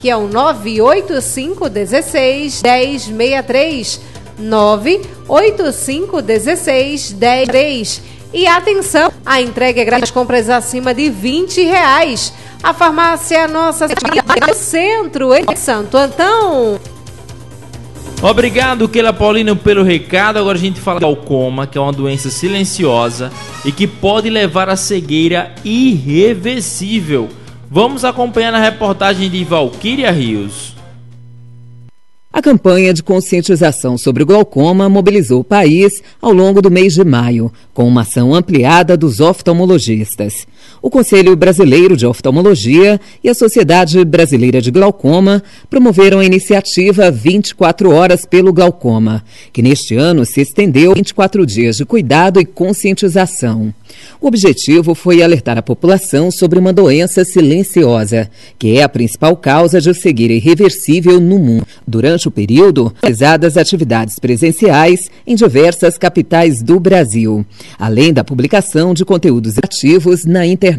que é o 98516-1063, 98516-1063. E atenção, a entrega é grátis, compras acima de R$20. A farmácia Nossa Senhora no centro, em Santo Antão. Obrigado, Keila Paulino, pelo recado. Agora a gente fala de glaucoma, que é uma doença silenciosa e que pode levar à cegueira irreversível. Vamos acompanhar na reportagem de Valquíria Rios. A campanha de conscientização sobre o glaucoma mobilizou o país ao longo do mês de maio, com uma ação ampliada dos oftalmologistas. O Conselho Brasileiro de Oftalmologia e a Sociedade Brasileira de Glaucoma promoveram a iniciativa 24 Horas pelo Glaucoma, que neste ano se estendeu a 24 dias de cuidado e conscientização. O objetivo foi alertar a população sobre uma doença silenciosa, que é a principal causa de cegueira irreversível no mundo. Durante o período, realizadas atividades presenciais em diversas capitais do Brasil, além da publicação de conteúdos ativos na internet.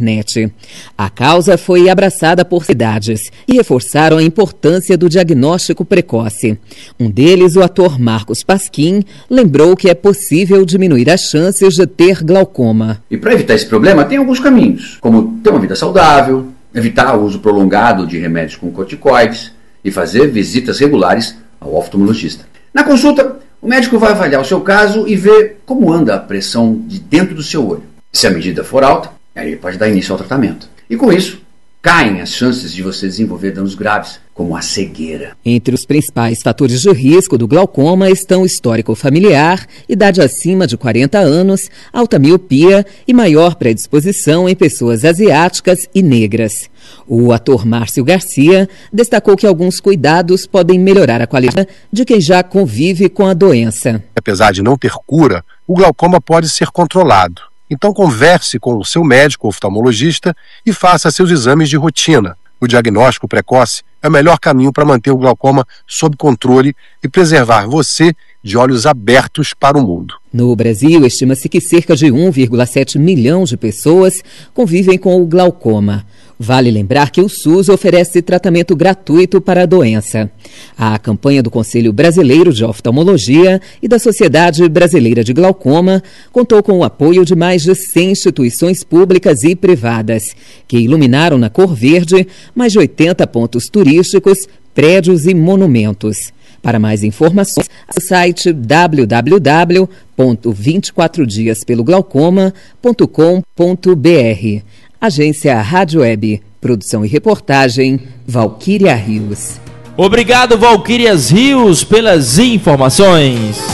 A causa foi abraçada por cidades e reforçaram a importância do diagnóstico precoce. Um deles, o ator Marcos Pasquim, lembrou que é possível diminuir as chances de ter glaucoma. E para evitar esse problema, tem alguns caminhos, como ter uma vida saudável, evitar o uso prolongado de remédios com corticoides e fazer visitas regulares ao oftalmologista. Na consulta, o médico vai avaliar o seu caso e ver como anda a pressão de dentro do seu olho. Se a medida for alta, ele pode dar início ao tratamento. E com isso, caem as chances de você desenvolver danos graves, como a cegueira. Entre os principais fatores de risco do glaucoma estão histórico familiar, idade acima de 40 anos, alta miopia e maior predisposição em pessoas asiáticas e negras. O ator Márcio Garcia destacou que alguns cuidados podem melhorar a qualidade de quem já convive com a doença. Apesar de não ter cura, o glaucoma pode ser controlado. Então converse com o seu médico oftalmologista e faça seus exames de rotina. O diagnóstico precoce é o melhor caminho para manter o glaucoma sob controle e preservar você de olhos abertos para o mundo. No Brasil, estima-se que cerca de 1,7 milhão de pessoas convivem com o glaucoma. Vale lembrar que o SUS oferece tratamento gratuito para a doença. A campanha do Conselho Brasileiro de Oftalmologia e da Sociedade Brasileira de Glaucoma contou com o apoio de mais de 100 instituições públicas e privadas, que iluminaram na cor verde mais de 80 pontos turísticos, prédios e monumentos. Para mais informações, acesse o site www.24diaspeloglaucoma.com.br. Agência Rádio Web, produção e reportagem, Valquíria Rios. Obrigado, Valquírias Rios, pelas informações.